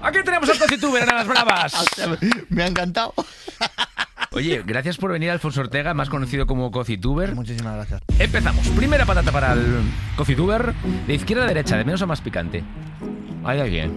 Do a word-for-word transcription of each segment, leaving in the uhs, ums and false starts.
Aquí tenemos a CociTuber, Enanas Bravas. Me ha encantado. Oye, gracias por venir, Alfonso Ortega, más conocido como CociTuber. Muchísimas gracias. Empezamos. Primera patata para el CociTuber. De izquierda a derecha, de menos a más picante. Ahí, ahí bien.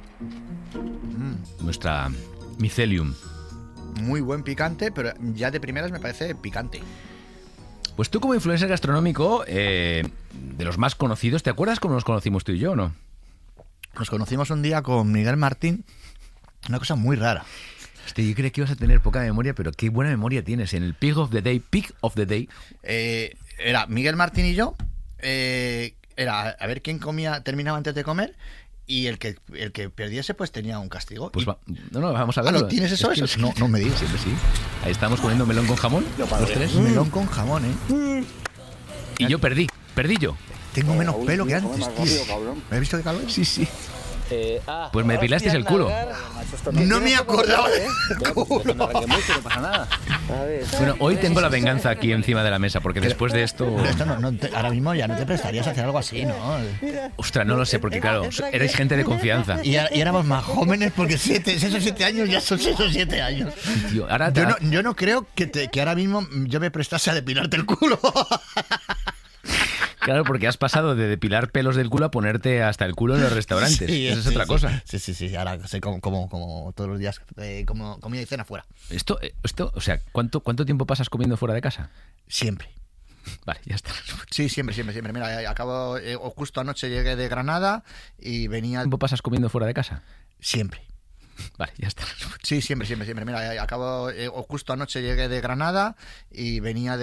Mm. Nuestra Mycelium. Muy buen picante, pero ya de primeras me parece picante. Pues tú como influencer gastronómico, eh, de los más conocidos, ¿te acuerdas cómo nos conocimos tú y yo o no? Nos conocimos un día con Miguel Martín. Una cosa muy rara. Este, yo creía que ibas a tener poca memoria, pero qué buena memoria tienes. En el Pig of the Day, Pig of the Day. Eh, era Miguel Martín y yo. Eh, era a ver quién comía, terminaba antes de comer. Y el que el que perdiese, pues tenía un castigo. Pues y... va, no, no, vamos a verlo. ¿Ah, ¿no tienes eso? Es que, eso? No, no me digas. Siempre sí. Ahí estamos comiendo melón con jamón, los tres. Mm. Melón con jamón, ¿eh? Y yo perdí, perdí yo. Tengo menos pelo que antes, tío. ¿Me has visto qué calor? Sí, sí. Eh, ah, Pues me depilaste el culo. No me acordaba del culo. No pasa nada. A ver, Bueno, hoy tengo la venganza aquí encima de la mesa, porque después de esto... Pero esto no, no te, ahora mismo ya no te prestarías a hacer algo así, ¿no? Ostras, no lo sé, porque claro, erais gente de confianza. Y, y éramos más jóvenes porque siete, seis o siete años ya son seis o siete años. Tío, ahora te... Yo no, yo no creo que, te, que ahora mismo yo me prestase a depilarte el culo. Claro, porque has pasado de depilar pelos del culo a ponerte hasta el culo en los restaurantes. Sí, Esa es sí, otra sí. cosa. Sí, sí, sí. Ahora sé como, como, como todos los días, eh, como comida y cena fuera. Esto, esto, o sea, ¿cuánto, ¿cuánto tiempo pasas comiendo fuera de casa? Siempre. Vale, ya está. Sí, siempre, siempre, siempre. Mira, acabo, eh, justo anoche llegué de Granada y venía... ¿Cuánto tiempo pasas comiendo fuera de casa? Siempre. Vale, ya está. Sí, siempre, siempre, siempre. Mira, acabo, eh, justo anoche llegué de Granada y venía de...